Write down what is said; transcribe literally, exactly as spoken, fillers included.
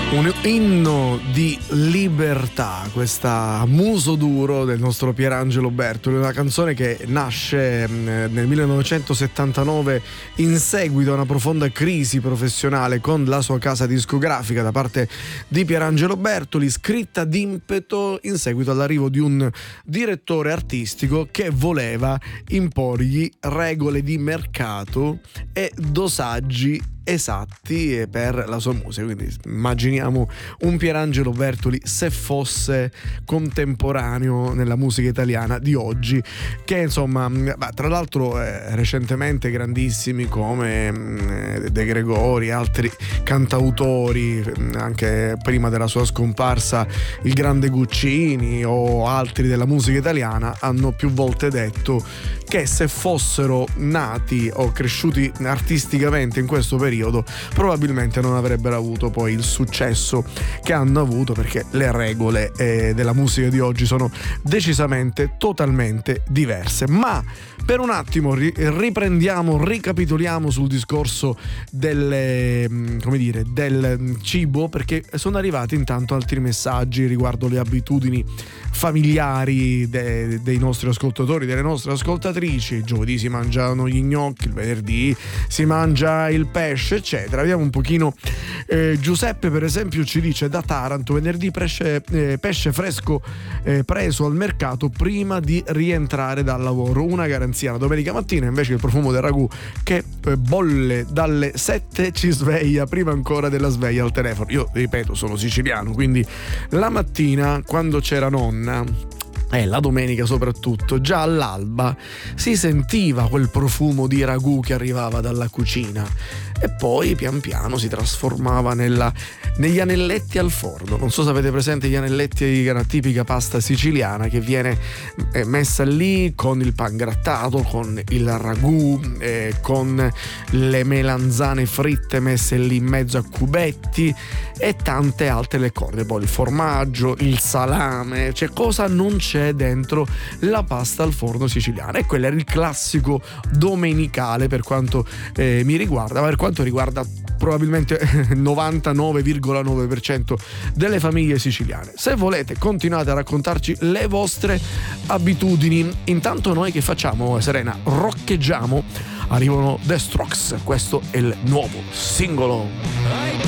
Un inno di libertà, questa Muso duro del nostro Pierangelo Bertoli, una canzone che nasce nel millenovecentosettantanove in seguito a una profonda crisi professionale con la sua casa discografica da parte di Pierangelo Bertoli, scritta d'impeto in seguito all'arrivo di un direttore artistico che voleva imporgli regole di mercato e dosaggi esatti per la sua musica. Quindi immaginiamo un Pierangelo Bertoli se fosse contemporaneo nella musica italiana di oggi, che insomma, beh, tra l'altro eh, recentemente grandissimi come eh, De Gregori, altri cantautori, anche prima della sua scomparsa il grande Guccini o altri della musica italiana, hanno più volte detto che se fossero nati o cresciuti artisticamente in questo periodo probabilmente non avrebbero avuto poi il successo che hanno avuto, perché le regole eh, della musica di oggi sono decisamente totalmente diverse. Ma per un attimo ri- riprendiamo, ricapitoliamo sul discorso delle, come dire, del cibo, perché sono arrivati intanto altri messaggi riguardo le abitudini familiari de- dei nostri ascoltatori, delle nostre ascoltatrici. Il giovedì si mangiano gli gnocchi, il venerdì si mangia il pesce, eccetera. Vediamo un pochino. eh, Giuseppe per esempio ci dice: da Taranto venerdì pesce, eh, pesce fresco eh, preso al mercato prima di rientrare dal lavoro, una garanzia. La domenica mattina invece il profumo del ragù che eh, bolle dalle sette ci sveglia prima ancora della sveglia al telefono. Io ripeto, sono siciliano, quindi la mattina quando c'era nonna, e eh, la domenica soprattutto, già all'alba si sentiva quel profumo di ragù che arrivava dalla cucina e poi pian piano si trasformava nella, negli anelletti al forno. Non so se avete presente gli anelletti di una tipica pasta siciliana che viene eh, messa lì con il pangrattato, con il ragù, eh, con le melanzane fritte messe lì in mezzo a cubetti e tante altre le corde, poi il formaggio, il salame, cioè cosa non c'è dentro la pasta al forno siciliana. E quello era il classico domenicale per quanto eh, mi riguarda, ma per quanto riguarda probabilmente il novantanove virgola nove per cento delle famiglie siciliane. Se volete continuate a raccontarci le vostre abitudini. Intanto noi che facciamo, Serena? Roccheggiamo. Arrivano The Strokes, questo è il nuovo singolo.